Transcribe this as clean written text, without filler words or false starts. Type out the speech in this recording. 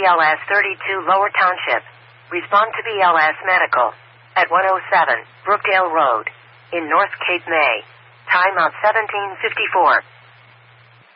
BLS 32 Lower Township. Respond to BLS Medical at 107 Brookdale Road in North Cape May. Time out 1754.